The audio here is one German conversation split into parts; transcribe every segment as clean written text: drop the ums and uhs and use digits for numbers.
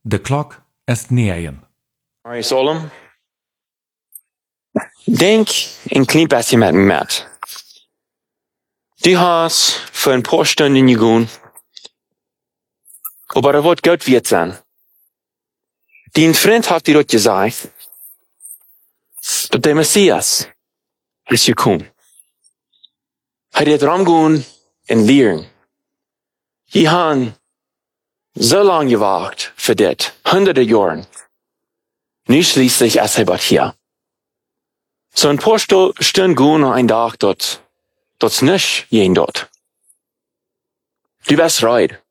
De klok is 9. Alright, Solom. Denk een klein beetje met me met. Du hast für ein paar Stunden gegangen, aber er wird gut wird sein. Dein Freund hat dir dort gesagt, dass der Messias ist gekommen. Er hat rumgehen und lernen. Die haben so lange gewartet für das, hunderte Jahre. Nu schließlich ist er bald hier. So ein paar Stunden gehen und ein Tag dort nicht gehen dort. Du bist reid.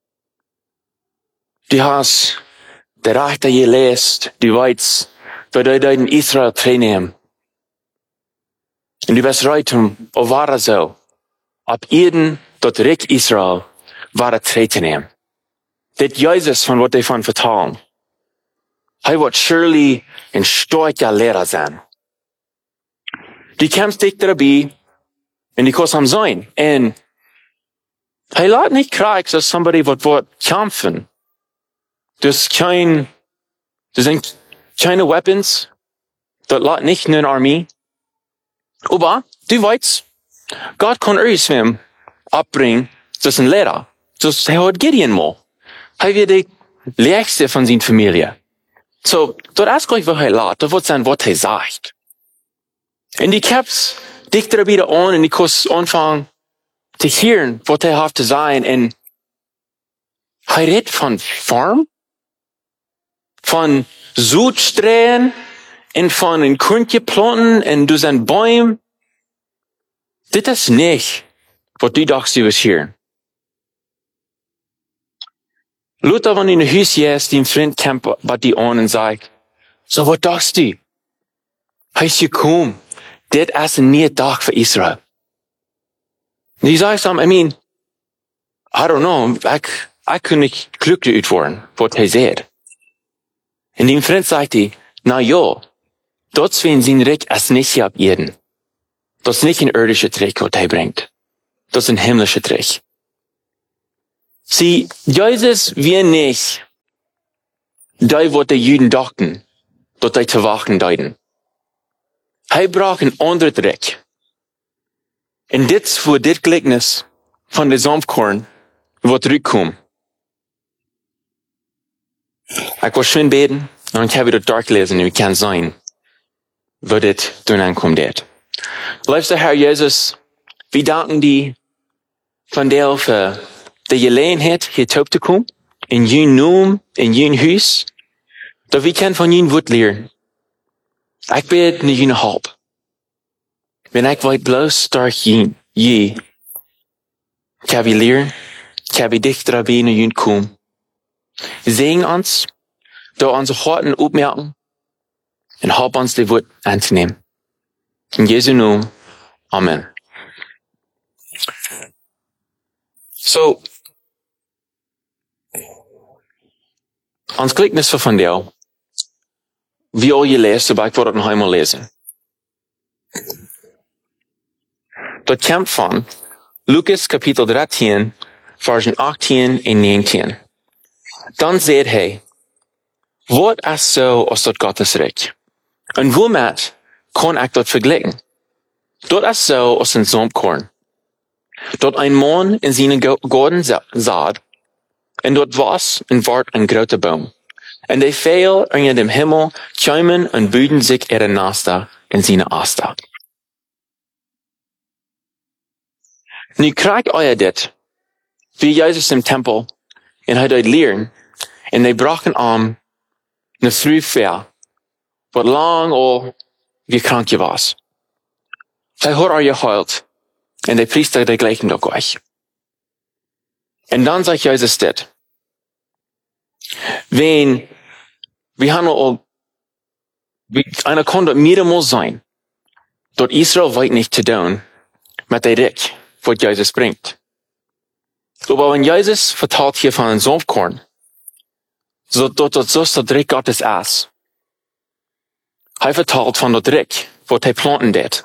Du hast der Rechte gelesen, du weißt, wie du in Israel teilnehmen. Und du bist reid, war es so, ab jeden dort Reich Israel war er teilnehmen. Das Jesus von was die von vertalen. Er wird surely ein starker Lehrer sein. Du kämpfst dich dabei, und die kannst am sein. Und er lässt nicht kriegen, dass somebody wird kämpfen. Das sind keine Weapons. Das lässt nicht eine Armee. Aber, du weißt, Gott kann irgendwem abbringen, das ist ein Lehrer. Das hat Gideon mal. Er wird die Lehrste von seiner Familie. So, dort ist gleich, was er lässt. Das wird sein, was er sagt. Und die Caps dich da wieder an und die kannst anfangen zu hören, was er hat zu sein. Und er redet von Farm, von Südsträhen und von ein Kornchen planten und du sind Bäume. Das ist nicht, was du dachtest, du wirst hören. Luther, wenn in der Haus ist, die Freund kommt bei dir an und sagt, so, was dachtest du? Er ist gekommen. Das ist ein neuer Tag für Israel. Und ich sage ihm, I don't know, ich kann nicht glücklich werden, was er sagt. Und dem Freund sagt er, na ja, dort werden sein Reich ist nicht hier ab Erden. Das ist nicht ein irdischer Reich, was er bringt. Das ist ein himmlischer Reich. Sie, Jesus wir nicht, da wo die Juden dachten, dort die zu wachen deuten. Er braucht ein anderes Reich. Und das für das Gleichnis von der Saatkorn wird zurückkommen. Ich will schön beten, und ich habe wieder durchlesen, wie kann sein, wo das dann ankommt. Liebster Herr Jesus, wir danken dir von dir für die Gelegenheit, hier zu kommen, in jen Namen, in jen Haus, dass wir können von jen Wort lernen. Ich bete nicht in Halb. Wenn ich weit bloß durch jen, kann wir lernen, kann wir dich dabei in jen kommen. Sehen uns, da unsere Harten aufmerken, und help uns die Wort anzunehmen. In Jesu Namen. Amen. So, ans Gleichnis von dir, wie all je leest, aber ich wollte noch einmal lesen. Dort kommt von Lukas Kapitel 13, Versen 18 und 19. Dann sagt er, wat ist so als dort Gottes Reich? Und womit kann ich dort vergleichen? Dort ist so als ein Saatkorn. Dort ein Mann in seinen Garten saat, und dort was und ward ein großer Baum. Und die Vögel in dem Himmel kämen und büden sich ihre Nester in seine Aster. Nu kriegt euer dit, wie Jesus im Tempel, und hat euch lehren, und die brachen eine Frühfrau, wat lang al wie krank je was. Zij hat euch geheult, und der Priester, der gleichen doch euch. Und dann sagt Jesus dit, wenn wir haben einer kann dort mehrmals sein, dort Israel weit nicht zu tun, mit der Reich, was Jesus bringt. Aber wenn Jesus vertalt hier von einem Saatkorn, so dort so ist der Reich Gottes ist. Er vertalt von der Reich, was er planten det.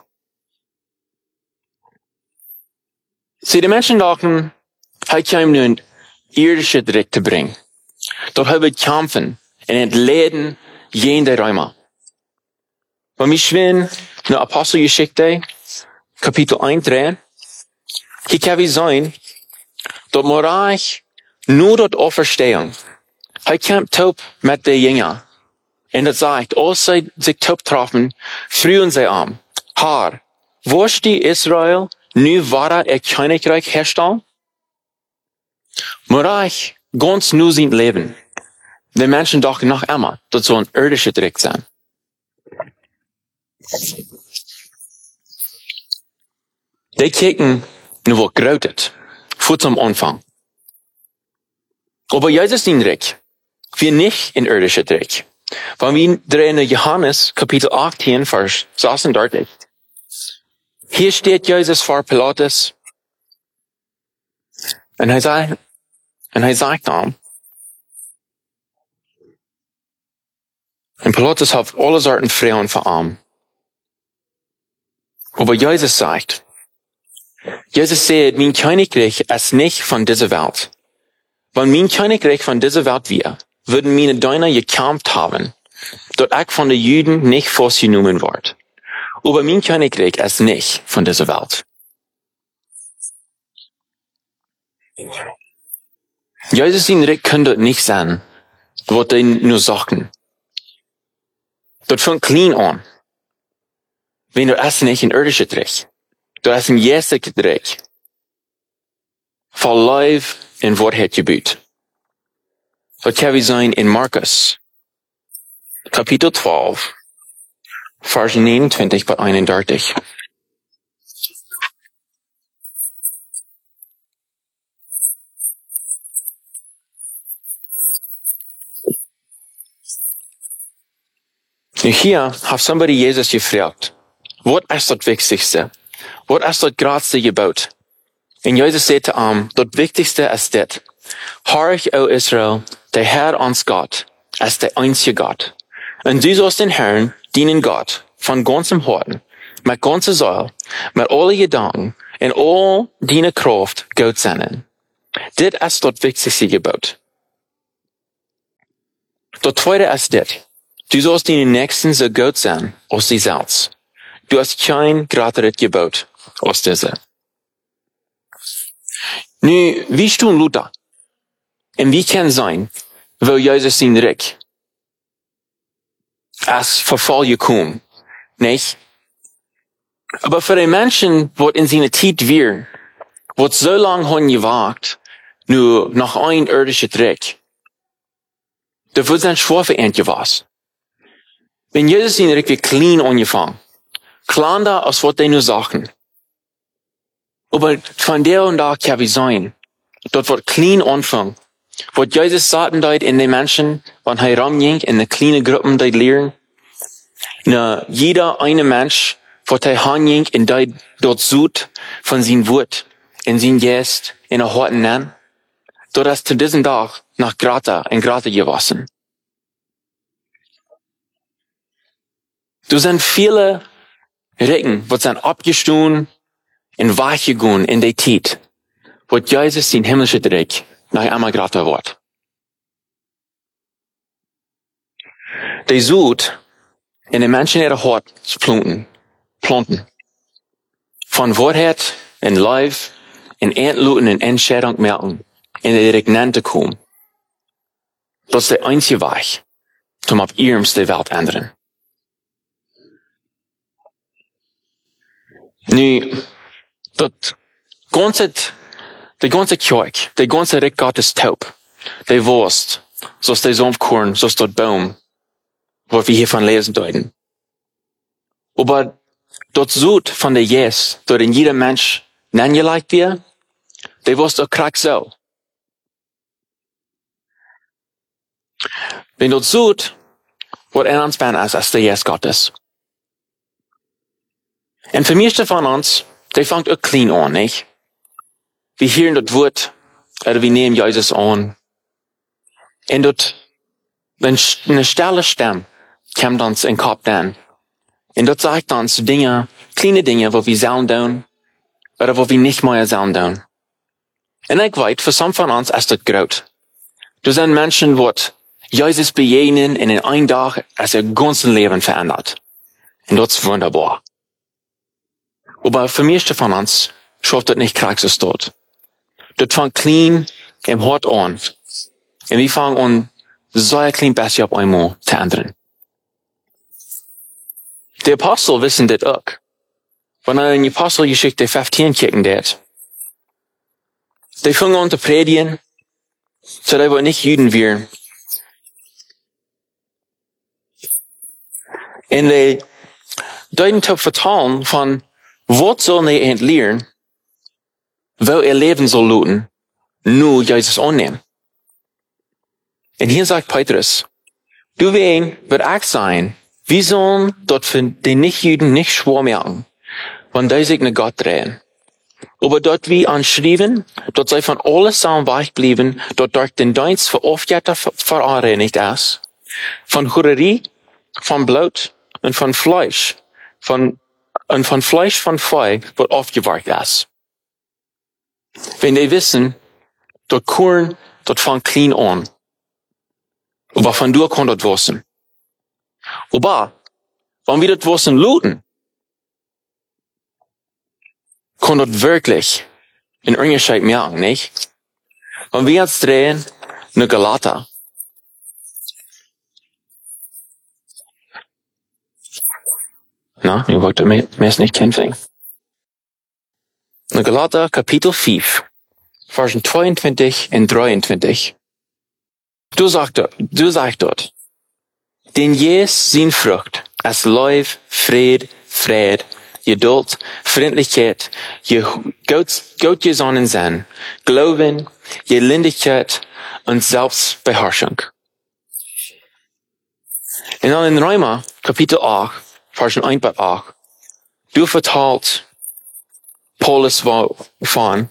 Sie, die Menschen dachten, er kam nur ein irdisches Reich zu bringen. Dort haben wir kämpfen en het leden jende Räume. Wenn wir schwingen, in Apostelgeschichte, Kapitel 1, 3, hier kann wir sein, dort Morach nur dort Auferstehung. Hij kämpft taub mit den Jüngern. Und das sagt, als sie sich taub trafen, frühen sie an, Herr, wo ist die Israel, nu wahre Königreich herstellen? Morach, ganz nur sein Leben. Die Menschen dachten noch immer, das soll ein irdischer Trick sein. Die kijken nu wat groot voor zum Anfang. Aber Jesus den Trick, wir nicht in irdischer Trick. Wenn wir drehen in Johannes Kapitel 18, Vers 36. Hier steht Jesus vor Pilatus. Und er sagt ihm, und Pilatus hat alle Sorten Frauen für ihn. Aber Jesus sagt, mein Königreich ist nicht von dieser Welt. Wenn mein Königreich von dieser Welt wäre, würden meine Diener gekämpft haben, dort ich von den Juden nicht festgenommen wird. Aber mein Königreich ist nicht von dieser Welt. Jesus in Recht kann dort nicht sein, was die nur sagten. Dort fängt klein an. Wenn du es nicht in irdische Trick. Du hast ein jährlicher Trick. Voll Leib in Wahrheit gebüht. Das kann wir sein in Markus, Kapitel 12, Vers 29 bis 31. Und hier hat somebody Jesus gefragt, was ist das Wichtigste? Was ist das größte Gebot? Und Jesus sagte ihm, das Wichtigste ist das. Horch, O Israel, der Herr uns Gott, ist der einzige Gott. Und du sollst den Herrn dienen Gott von ganzem Herzen, mit ganzer Seele, mit allen Gedanken, in all deine Kraft Gott sein. Das ist das wichtigste Gebot. Das zweite ist das. Du sollst deinen Nächsten so gut sein als dich selbst. Du hast kein größeres Gebot als diese. Nu, wie tun Luther? Und wie kann sein, wo Jesus den Reich als Verfall gekommen, nicht? Aber für die Menschen, die in seiner Zeit wären, die so lange haben gewagt, nur nach ein irdischer Trick, da wird sein schwer für ihn gewesen. Wenn Jesus den Reich wie klein angefangen, kleiner als was die nur sagen. Aber von der und da kann wir sein, dort wird klein anfangen. Was Jesus sagten dort in den Menschen, wenn er ramging, in den kleinen Gruppen dort lehren, na, jeder eine Mensch, was er hanging, in dort sucht, von sein Wort, in sein Geist, in der Horten nennen, dort ist zu diesem Tag nach Grata gewachsen. Du sind viele Recken, was sind abgestohlen, in Weiche gehen, in der Zeit, wo Jesus den himmlischen Dreck nach einmal Grata wird. Die sucht, in den Menschen ihre Hort zu planten. Von Wahrheit, in Life, in Endluten, in Entscheidung merken, in die Regnante kommen. Das ist der einzige Weg, um auf ihrem die Welt ändern. Nu, die ganze Kirche, die ganze Reich Gottes taub. Die Wurst, so ist der Sonfkorn, so ist der Baum, wo wir hier von lesen deuten. Aber dort Sud von der Jes, dort in jeder Mensch nengelegt wird, die Wurst auch krack so. Wenn dort Sud, wird in uns werden als der Jes Gottes. Und für mich von uns, die fängt auch clean an, nicht? Wir hören das Wort, oder wir nehmen Jesus an. Und dort, wenn eine stille Stimme kommt uns in den Kopf dann. Und dort sagt uns Dinge, kleine Dinge, wo wir sollen tun, oder wo wir nicht mehr sollen tun. Und ich weiß, für some von uns ist das groß. Du sind Menschen, die Jesus begegnen und in einem Tag als ihr ganzes Leben verändert. Und das ist wunderbar. Aber für mich von uns schafft das nicht Praxis dort. Das fängt klein im Hort an. Und wir fangen an, so ein klein bisschen auf einmal zu ändern. Die Apostel wissen das auch. Wenn er in die Apostelgeschichte 15 kicken wird, die fangen an zu predigen, so die wollen nicht Juden werden. Und die deuten zu vertalen von, was sollen die eigentlich lernen, wo ihr Leben soll looten, nur Jesus annehmen. Und hier sagt Petrus, du wird auch sein, wir sollen dort für die Nicht-Juden nicht schwer merken, wenn die sich nach Gott drehen. Aber dort wie anschrieben, dort sei von alles zusammen weichblieben, dort durch den Dienst für Aufjäger vereinigt ist, von Hurerie, von Blut und von Fleisch, von Fleisch von Feu wird aufgeweicht ist. Wenn die wissen, dort Korn, dort fängt clean an. Aber von du kann dort wissen. Aber, wenn wir dort wissen looten, kann dort wirklich einen Unterschied merken, nicht? Wenn wir jetzt drehen, eine Galater. Na, ihr wollt mir es nicht kämpfen. Eine Galater, Kapitel 5, Versen 22 und 23. Du sagst dort, denn jes zijn Frucht, als Lief, Fried, Geduld, Freundlichkeit, je Gottgesonnen sein, Glauben, Gelindigkeit und Selbstbeherrschung. Und dann in Römer, Kapitel 8, Versen 1 bis 8, du vertalt Paulus von,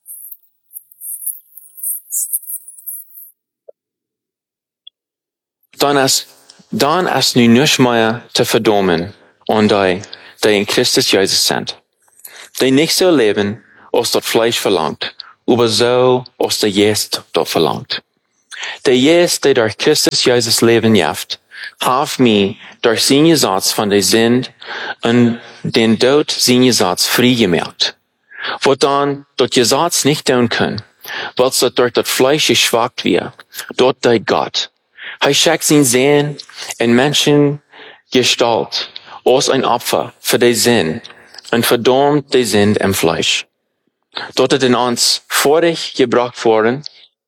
dann ist nu nicht mehr zu verdammen an die in Christus Jesus sind. Die nicht so leben, als das Fleisch verlangt, aber so, als der Geist dort verlangt. Der Geist, der durch Christus Jesus leben jaft, hat mich durch seinen Satz von der Sünde und den Tod seinen Satz frei gemacht. Wo dann dort Gesetz nicht tun können, weil es durch das Fleisch geschwagt wird, dort der Gott. Er schickt sein Sehen in Menschengestalt als ein Opfer für die Sünde und verdammt die Sünde im Fleisch. Dort hat in uns vorig gebracht worden,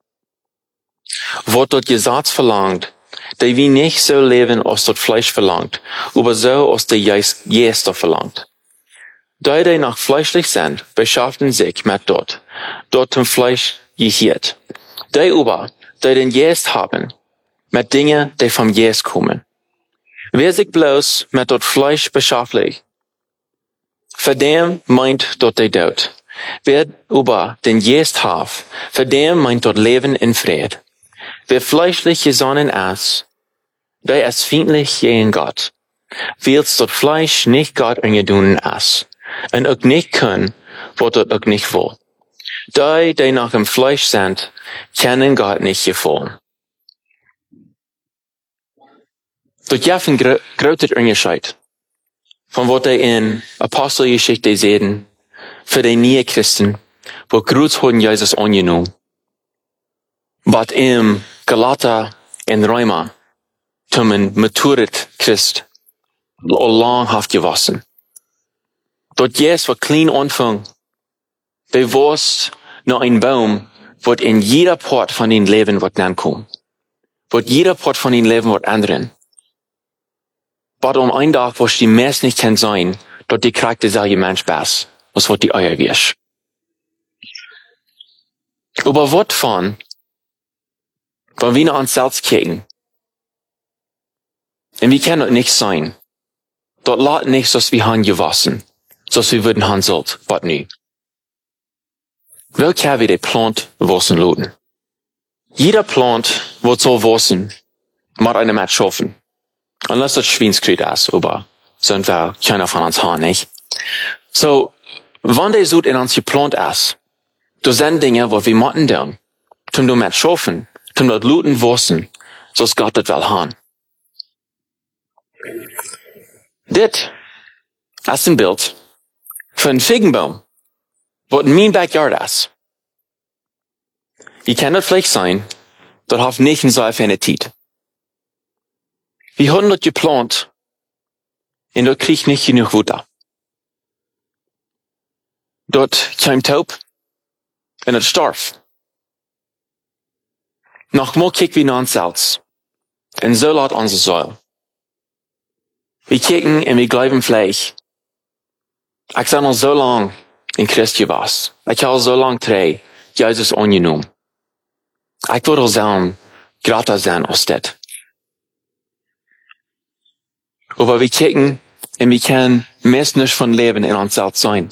wo dort Gesetz verlangt, die wir nicht so leben, als dort Fleisch verlangt, aber so, als der Geist verlangt. Die nach fleischlich sind, beschaffen sich mit dort zum Fleisch gehiert. Die aber, die den Geist haben, mit Dingen, die vom Geist kommen. Wer sich bloß mit dort Fleisch beschafflich, für dem meint dort der Tod. Wer aber den Geist hat, für dem meint dort Leben in Fried. Wer fleischlich gesonnen ist, der ist feindlich gegen Gott. Weil's dort Fleisch nicht Gott angedunen ist. Und auch nicht können, wo dort auch nicht will. Die nach dem Fleisch sind, kennen Gott nicht gefallen. Dort gibt ein großer Unterschied von was die in Apostelgeschichte sehen, für die neue Christen, wo Kreuz haben Jesus angenommen. Was im Galater in Römer, zum ein maturet Christ, lang hat gewassen. Dort Jesus war klein Anfang, der wusste noch ein Baum, wird in jeder Part von den Leben wird ankommen. Wird jeder Part von den Leben wird ändern. Aber um einen Tag, wo die Mess nicht kann sein, dort die kriegt derselbe Mensch Bass, was wird die Eier wirst. Aber was von, wenn wir nach uns selbst kicken, und wir können dort nicht sein, dort laut nicht, dass wir haben gewassen, dass wir würden haben sollt, was nie. Welcher wir die Plant wassen loten? Jeder Plant wird so wassen, macht eine Match schaffen. Unless das Schweinskrieg ist, aber sind wir keiner von uns haben, nicht? So, wenn der Sud in uns geplant ist, da sind Dinge, wo wir machen tun. Zum du mit schaffen, zum dat luten wissen, zoals Gott das will haben. Dit ist ein Bild von einem Feigenbaum, was in mijn backyard ist. Je kan dat vielleicht sein, dat heeft niet een zo fijne tijd. Wir haben das geplant, und dort kriegt nicht genug Futter. Dort kam Taub, und es starb. Nochmal kicken wir nach uns selbst. Und so laut unsere Säule. Wir kicken und wir glauben vielleicht. Ich sag noch so lang in Christus was. Ich habe so lang trei, Jesus angenommen. Ich würde sagen, gratis sein aus das. Aber wir kicken und wir können meist nicht von Leben in uns selbst sein.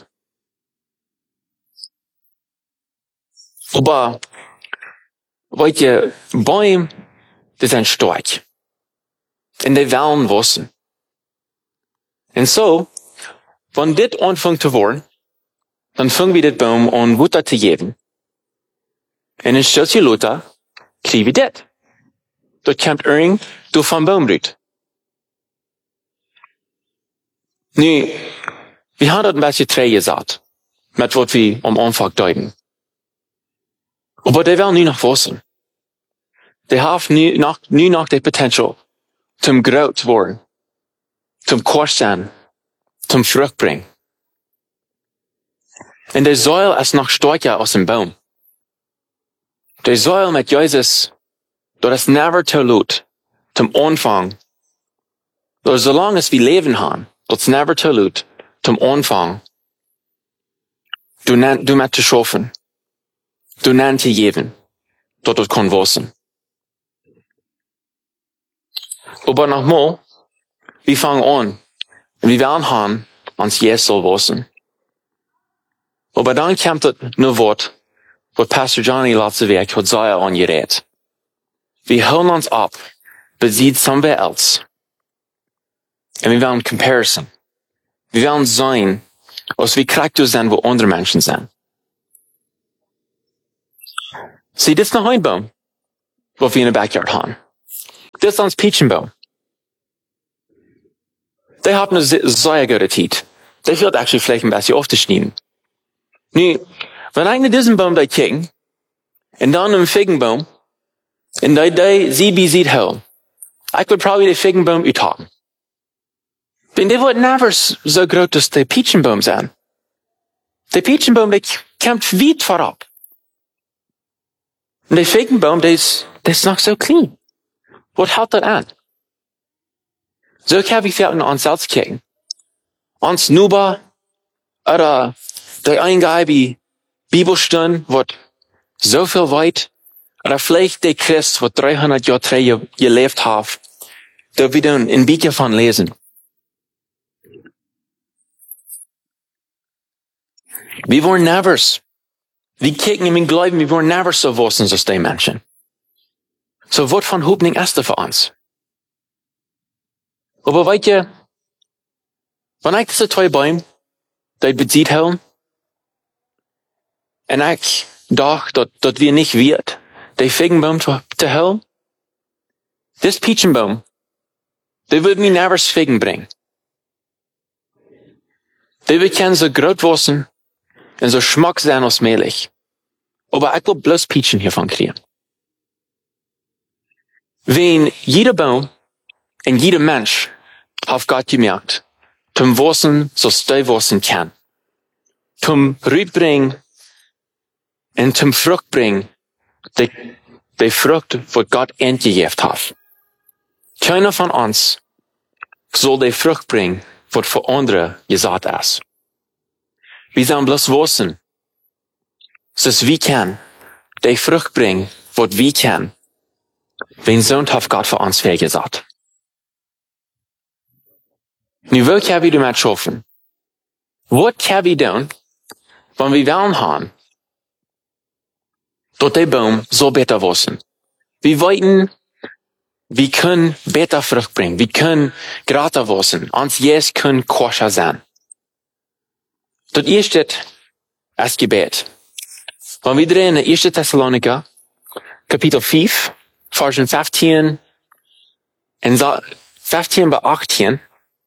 Aber, weet je, Bäume, die sind stark. Und die wollen wissen. Und so, wenn dit anfängt zu werden, dann fangen wir den Baum an, Futter zu geben. Und in solche Leute kriegen wir das. Dort kommt irgend durch vom Baum rüt. Nu, wir haben das ein bisschen träge gesagt, mit was wir am Anfang deuten. Aber die wollen nie noch wissen. Die haben nie noch das Potential, zum groß zu werden, zum Kurs sein, zum Frucht bringen. Und die Säule ist noch stärker aus dem Baum. Die Säule mit Jesus, das ist never zu laut, zum Anfang. Oder solange es wir leben haben, das ist never zu laut, zum Anfang. Du mit zu schaffen. Du nennt zu geben. Dort kann wissen. Aber nochmal, wir fangen an. Und wir werden haben, ans Jesus soll wissen. Aber dann kommt das nur Wort, was Pastor Johnny letzte Woche hat sehr angerät. Wir holen uns ab, besieht somewhere else. Und wir werden Comparison. Wir werden sein, als wir Charakter sind, wo andere Menschen sind. Sieh, das ist noch ein Baum, was wir in der Backyard haben. Das ist uns Peachenbaum. Die haben eine sehr gute Zeit. Die wird actually vielleicht ein bisschen aufzuschneiden. Nu, wenn ich nach diesem Baum da kicken, und dann einen Feigenbaum, und die sie sieht hell, ich würde probably den Feigenbaum uthaken. Denn die wird never so groß, dass der Peachenbaum sein. Der Peachenbaum, der kommt weit vorab. Und der Feigenbaum, der ist noch so clean. Was hält das an? So kann ich vielleicht noch ans Salz kicken. Ans Nuba, oder der eingeibige Bibelstunde, wird so viel weit, oder vielleicht der Christ, der 300 Jahre gelebt hat, da wir dann in Bücher von lesen. Wir wollen never, wir kicken in den Glauben, wir wollen never so wissen, als die Menschen. So was von Hoffnung ist das für uns. Aber weißt du, wenn ich diese zwei Bäume, die bezieht haben, und ich dachte, dass wir nicht wird, den Feigenbaum zu hören, das Peachenbaum, der wird mir never Feigen bringen. Der wird kein so groß wissen, und so schmack sein als mehlig. Aber ich will bloß Peachen hiervon kriegen. Wenn jeder Baum und jeder Mensch auf Gott gemerkt, zum Wissen, so die wissen kann, zum Rüt bringen und zum Frucht bringen, die Frucht, was Gott entgegeben hat. Keiner von uns soll die Frucht bringen, was für andere gesagt ist. Wir sollen bloß wissen, dass wir können, die Frucht bringen, was wir können, wenn so hat Gott für uns gesagt. Nu, wo können wir damit schaffen? Was können wir tun, wenn wir wollen haben, dass der Baum so besser wissen? Wir wollten, wir können besser Frucht bringen, wir können gratis wissen, uns jetzt können koscher sein. Das erste ist Gebet. Wenn wir drehen in 1. Thessaloniker, kapitel 5, versen 15 en 15 bij 18,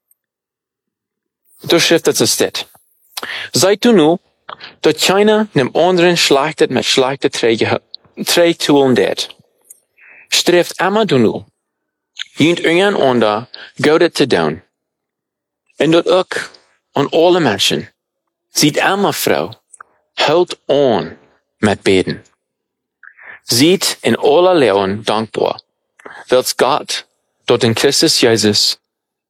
daar schrift het zo dit. Zij toen nu, dat China nem anderen slachtet met slechte twee toelen deed. Streeft Emma toen nu, jint ungen onder, goede te doen. En dat ook aan alle mensen, ziet Emma vrouw, houdt aan met beden. Ziet in alle leeuwen dankbaar, wels God dort in Christus Jezus,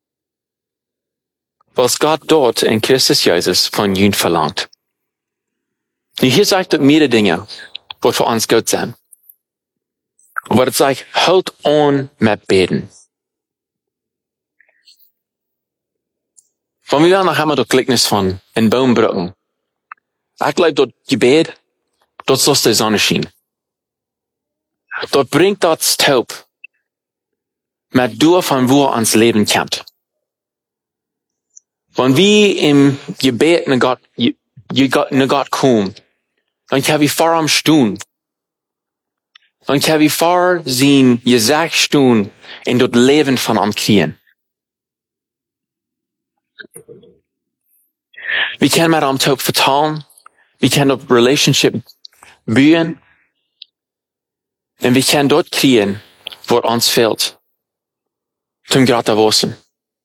wels God dort in Christus Jezus van jullie verlangt. Nu hier zegt het meerdere dingen, wat voor ons goed zijn. Wat het zegt, houd aan met beden. Van wie dan nog helemaal door kliknis van een boom breken. Ik geloof dat gebed, dat zoals de zon schijnt. Dat brengt dat stoop met door van waar ons leven komt. Want wie in gebed naar God komen, dan kan we voor hem staan. Dan kan we voor zijn gezag staan en dat leven van hem krijgen. We kunnen met hem toch vertalen. We kunnen op relationship bouwen. En we kunnen dat krijgen wat ons fehlt. Zum graag wissen.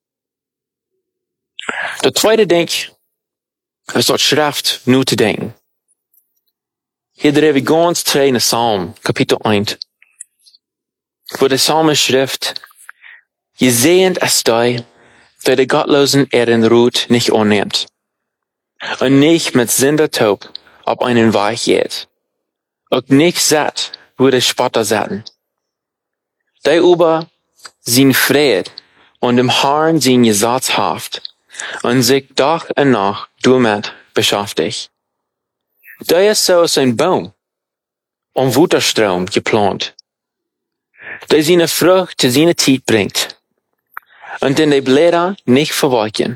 De tweede denk is dat schrift nu te denken. Hier hebben we ganz twee in de Psalm, kapitel 1. Wo de Psalmist schrift, gesehend ist die, der die Gottlosen ihren Ruht nicht annimmt. Und nicht mit Sündertaub auf einen Weg geht. Und nicht satt, wo die Spotter satten. Die über sein Fried und im Herrn sein Gesatzhaft und sich Tag und Nacht damit beschäftigt. Der ist so als ein Baum am Wutterstrom geplant, der seine Frucht zu seiner Zeit bringt und den die Blätter nicht verweichen.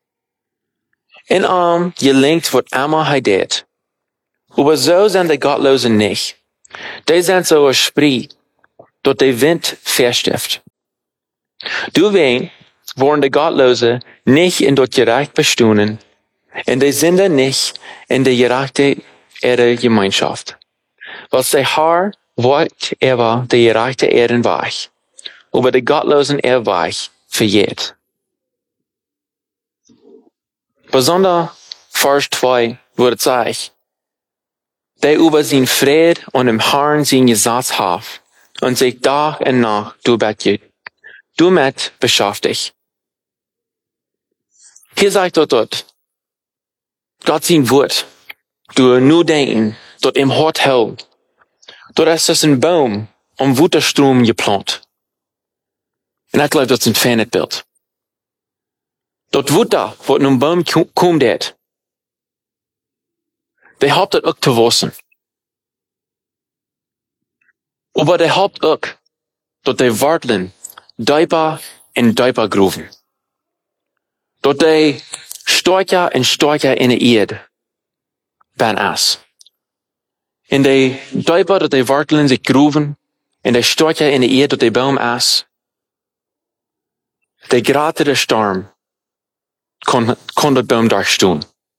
In gelingt wat immer hij deed. Aber so sind die Gottlosen nicht. Die sind so als Spree, dat de Wind verstift. Du wen, worden die Gottlosen nicht in dat Gerecht bestunden, en die sind nicht in der gerechte ihrer Gemeinschaft. Was der Herr wollt die gerechte Erden weich, aber die Gottlosen weich verjährt. Besonders Vers 2 wird sagt, der über sein Fried und im Herrn sein Gesetz hat und sich Tag und Nacht damit beschäftigt. Hier sagt dort, Gott sein Wort, du nur denken, dort im Hort hält, dort ist es ein Baum am Wutterstrom geplant. Und ich glaube, das ist ein Fanetbild. Dat Wutter, wat in een boom komt uit, die helpt het ook te wassen. Maar die helpt ook dat die wortelen dieper en dieper groeven. Dat die sterker en sterker in de eerd ben as. En die dieper dat die wortelen zich groeven, en die sterker in de eerd dat die boom as, die groter de storm kon dat boom daar staan.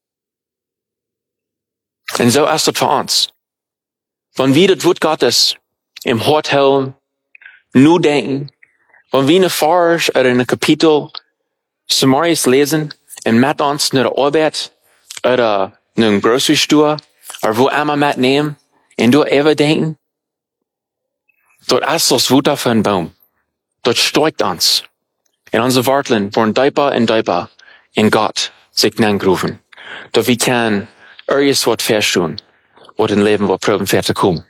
En zo is het voor ons. Wanneer wie dat woord Gottes im Hort houden, nu denken, wanneer wie een vers uit een kapitel Samarisch lezen en met ons naar de arbeid, uit een grocery store, of wo immer metnemen, en door even denken, dat is als woord van een boom. Dat steugt ons. En onze wortelen worden dieper en dieper in Gott sich neergroeven. Dat we kan ergens wat verstehen, wat in leven wat proben ver te komen.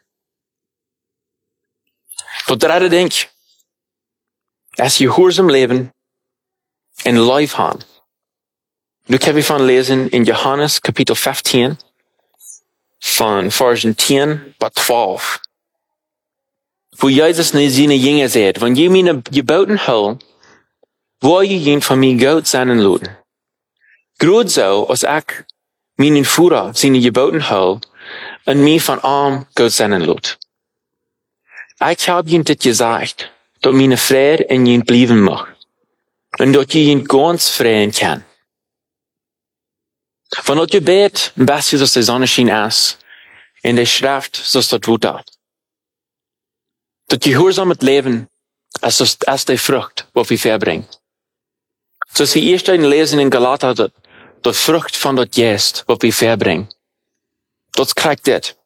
Dat derde denk, als je gehoorzaam leven en lief gaan. Nu kan we van lezen in Johannes kapitel 15, van versen 10 tot 12. Wo Jezus naar zijn jingen zegt, wanneer je mijn geboden houdt, wil je geen van mij goud zijn en loten. Groot zo als ik mijn voeder zijn geboden hou en mij van arm goud zijn en lot. Ik heb je dit gezegd, dat mijn vrede in je blijven mag. En dat je je ganz vrij kan. Van dat je bed, best zoals de zonneschijn is, en de schrift zoals dat water. Dat je gehoorzaam het leven, als de vrucht, wat we verbrengt. Zoals we eerst lezen in Galater, dat vrucht van dat geest, wat we verbrengen. Dat krijgt dit.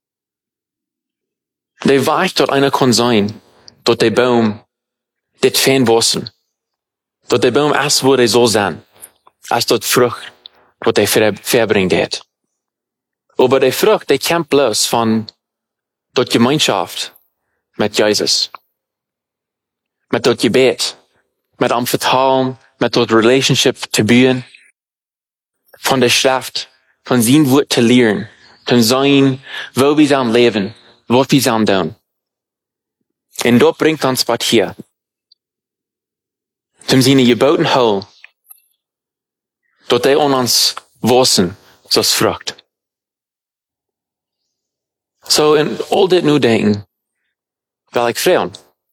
De weg tot einer kan zijn, dat de boom dit fijn wassen. Dat de boom is waar hij zal zijn, als dat vrucht, wat hij verbrengt heeft. Maar de vrucht, die komt bloos van dat gemeenschap met Jezus. Met dat gebed, met am vertrouwen, met dat relationship te bouwen. Van de schrift, van zijn woord te leren, te zijn, waar we zijn leven, wat we zijn doen. En dat brengt ons wat hier. Zum zijn geboten hol, dat hij aan ons wassen, zoals vrucht. So in al dit nu denken, wil ik vragen.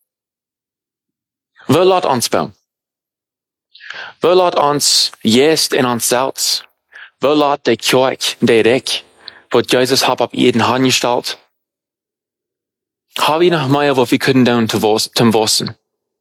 We laat ons bouwen. We laat ons juist in ons zelfs. We laat de kerk, de rijk, wat Jezus heeft op jeden hand gesteld. Hebben we nog meer wat we kunnen doen te wassen?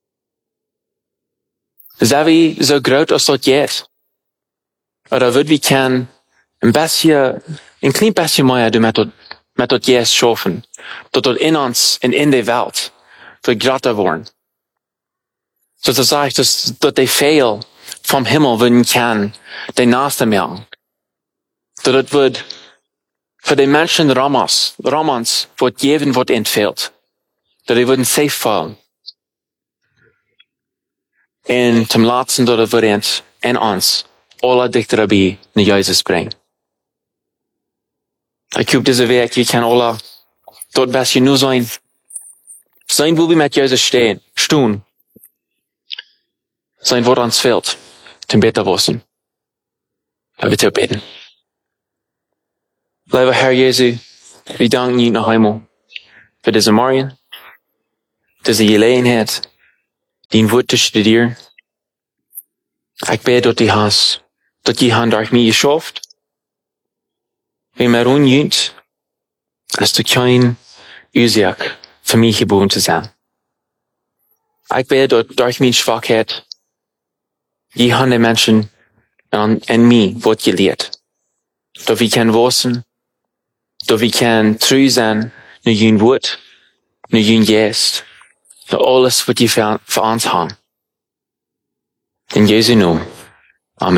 Zijn we zo groot als dat jet? Oder würden we kan een klein beetje meer doen met dat jet schaffen, dat in ons en in de wereld wird groter worden. Zoals zegt, dat de veel vom Himmel worden kan, de naaste melden. Dat het wordt voor de mensen Romans wordt geven wordt entfehlt. Dat die worden safe vallen. En ten laatste dat het wordt en ons alle dichterbij naar Jezus brengen. Ik hoop deze week, je kan alle tot best je nu zijn. Zijn wo we met Jezus stoen. Zijn woord ons fehlt. Ten beter wassen. Laten we te beten. Lieve Herr Jezu, we danken je nog eenmaal voor deze morgen, deze gelegenheid, die woord te studeren. Ik bid dat je hand door mij geschaft, wie mij onjunt, als de kein oorzaak voor mij geboren te zijn. Ik bid dat door mijn zwakheid, je hand de mensen en mij wordt geleerd. Dat we kan wassen, dat we kan trouw zijn naar je woord, naar je geest, naar alles wat je voor ons hebt. In Jesu naam.